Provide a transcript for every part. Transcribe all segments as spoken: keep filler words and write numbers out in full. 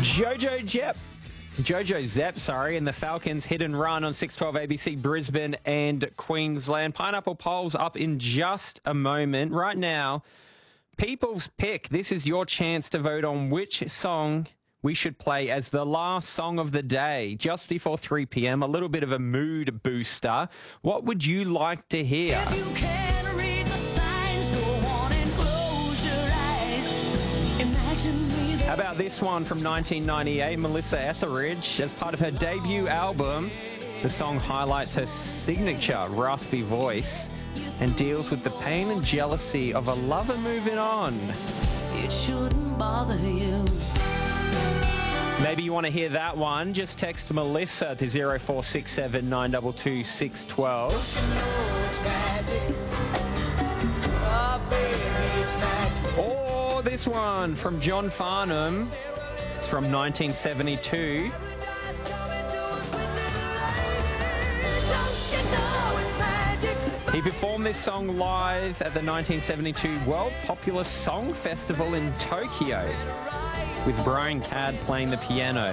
Jojo Jep. Jojo Zepp, sorry, and the Falcons hit and run on six twelve A B C Brisbane and Queensland. Pineapple polls up in just a moment. Right now, People's Pick. This is your chance to vote on which song we should play as the last song of the day, just before three p m. A little bit of a mood booster. What would you like to hear? If you can read the signs, go on and close your eyes. Imagine me there. How about this one from nineteen ninety-eight, Melissa Etheridge, as part of her debut album. The song highlights her signature raspy voice and deals with the pain and jealousy of a lover moving on. It shouldn't bother you. Maybe you want to hear that one. Just text Melissa to zero four six seven nine two two six one two. Or this one from John Farnham. It's from nineteen seventy-two. He performed this song live at the nineteen seventy-two World Popular Song Festival in Tokyo, with Brian Cadd playing the piano.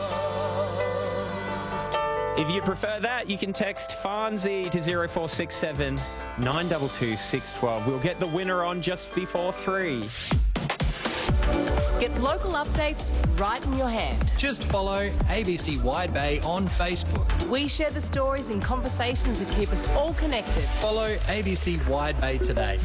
If you prefer that, you can text Farnsey to zero four six seven nine two two six one two. We'll get the winner on just before three. Get local updates right in your hand. Just follow A B C Wide Bay on Facebook. We share the stories and conversations that keep us all connected. Follow A B C Wide Bay today.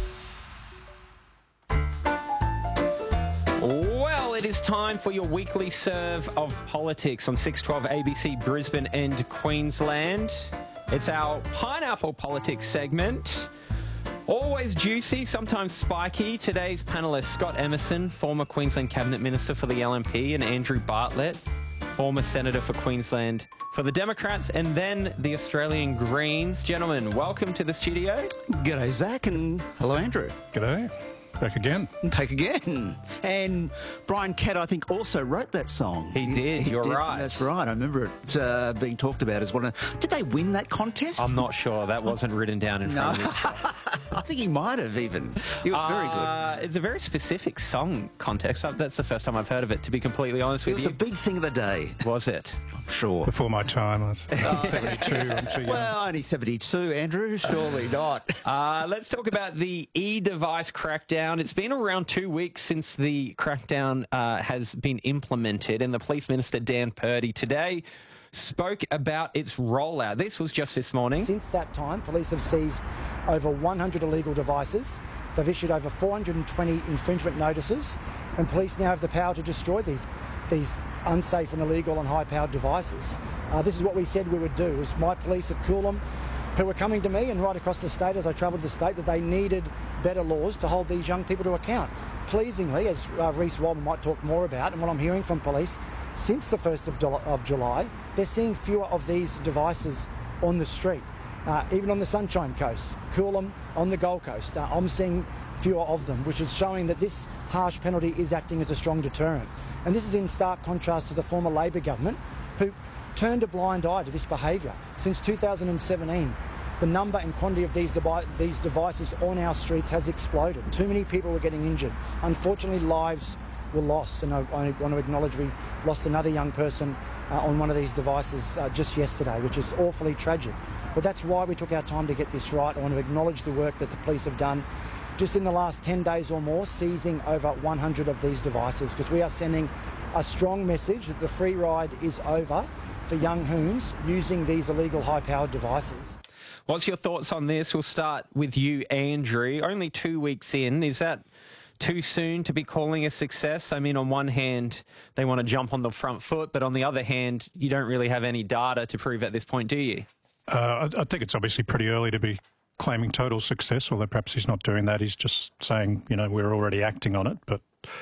Well, it is time for your weekly serve of politics on six twelve A B C Brisbane and Queensland. It's our Pineapple Politics segment. Always juicy, sometimes spiky. Today's panellists, Scott Emerson, former Queensland Cabinet Minister for the L N P, and Andrew Bartlett, former Senator for Queensland for the Democrats, and then the Australian Greens. Gentlemen, welcome to the studio. G'day, Zach, and hello, Andrew. G'day. Back again. Back again. And Brian Cadd, I think, also wrote that song. He did, he you're did, right. That's right. I remember it uh, being talked about as one of... Did they win that contest? I'm not sure. That wasn't written down in front No. of me. I think he might have even. It was very good. Uh, it's a very specific song context. That's the first time I've heard of it, to be completely honest It with was you. a big thing of the day. Was it? I'm sure. Before my time, I was seventy-two. I'm too young. Well, only seventy-two, Andrew. Surely not. Uh, let's talk about the e-device crackdown. It's been around two weeks since the crackdown uh, has been implemented, and the Police Minister, Dan Purdy, today spoke about its rollout. This was just this morning. Since that time, police have seized over one hundred illegal devices. They've issued over four hundred twenty infringement notices, and police now have the power to destroy these these unsafe and illegal and high-powered devices. Uh, this is what we said we would do. It was my police at Coolum who were coming to me and right across the state as I travelled the state that they needed better laws to hold these young people to account. Pleasingly, as uh, Reece Walman might talk more about, and what I'm hearing from police, since the first of, of July, they're seeing fewer of these devices on the street. Uh, even on the Sunshine Coast, Coolum, on the Gold Coast, uh, I'm seeing fewer of them, which is showing that this harsh penalty is acting as a strong deterrent. And this is in stark contrast to the former Labor government, who turned a blind eye to this behaviour. Since two thousand seventeen, the number and quantity of these, devi these devices on our streets has exploded. Too many people were getting injured. Unfortunately, lives were lost, and I, I want to acknowledge we lost another young person uh, on one of these devices uh, just yesterday, which is awfully tragic. But that's why we took our time to get this right. I want to acknowledge the work that the police have done just in the last ten days or more, seizing over one hundred of these devices, because we are sending a strong message that the free ride is over for young hoons using these illegal high-powered devices. What's your thoughts on this? We'll start with you, Andrew. Only two weeks in. Is that too soon to be calling a success? I mean, on one hand, they want to jump on the front foot, but on the other hand, you don't really have any data to prove at this point, do you? Uh, I, I think it's obviously pretty early to be claiming total success, although perhaps he's not doing that. He's just saying, you know, we're already acting on it. But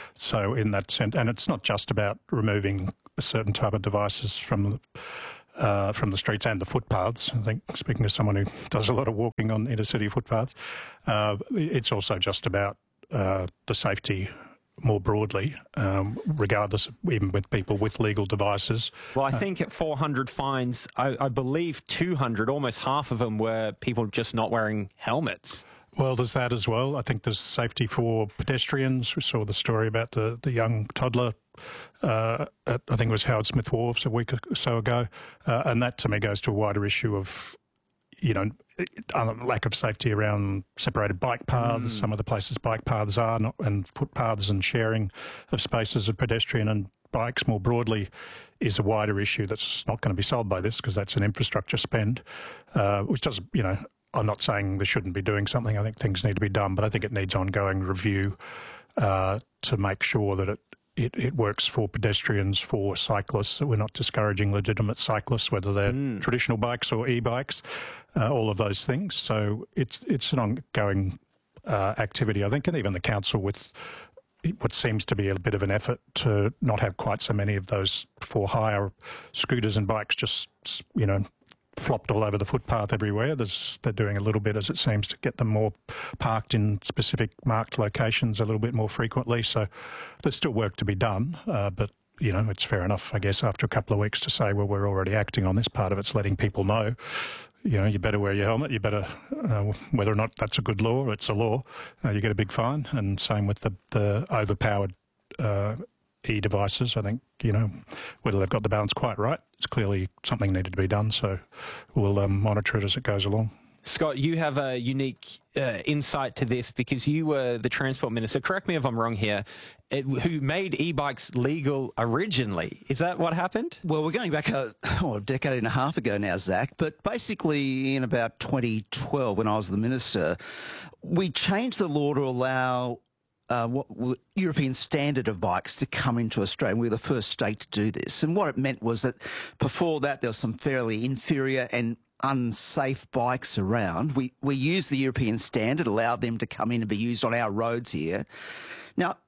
so in that sense, and it's not just about removing a certain type of devices from the Uh, from the streets and the footpaths. I think, speaking to someone who does a lot of walking on inner city footpaths, uh, it's also just about uh, the safety more broadly, um, regardless, of, even with people with legal devices. Well, I think at four hundred fines, I, I believe two hundred, almost half of them were people just not wearing helmets. Well, there's that as well. I think there's safety for pedestrians. We saw the story about the, the young toddler uh, at, I think it was Howard Smith Wharves a week or so ago, uh, and that to me goes to a wider issue of, you know, lack of safety around separated bike paths. Mm. Some of the places bike paths are, not, and footpaths and sharing of spaces of pedestrian and bikes more broadly is a wider issue that's not going to be solved by this, because that's an infrastructure spend, uh, which doesn't, you know, I'm not saying they shouldn't be doing something. I think things need to be done, but I think it needs ongoing review uh, to make sure that it, it, it works for pedestrians, for cyclists, that we're not discouraging legitimate cyclists, whether they're mm. traditional bikes or e-bikes, uh, all of those things. So it's, it's an ongoing uh, activity, I think, and even the council with what seems to be a bit of an effort to not have quite so many of those for hire scooters and bikes just, you know, flopped all over the footpath everywhere. There's, they're doing a little bit, as it seems, to get them more parked in specific marked locations a little bit more frequently. So there's still work to be done, uh, but, you know, it's fair enough, I guess, after a couple of weeks to say, well, we're already acting on this. Part of it's letting people know, you know, you better wear your helmet, you better, uh, whether or not that's a good law, it's a law, uh, you get a big fine. And same with the, the overpowered uh, e-devices. I think, you know, whether they've got the balance quite right, it's clearly something needed to be done. So we'll um, monitor it as it goes along. Scott, you have a unique uh, insight to this because you were the Transport Minister, correct me if I'm wrong here, it, who made e-bikes legal originally. Is that what happened? Well, we're going back a, oh, a decade and a half ago now, Zach, but basically in about twenty twelve, when I was the Minister, we changed the law to allow Uh, what European standard of bikes to come into Australia. We were the first state to do this. And what it meant was that before that, there was some fairly inferior and unsafe bikes around. We, we used the European standard, allowed them to come in and be used on our roads here. Now,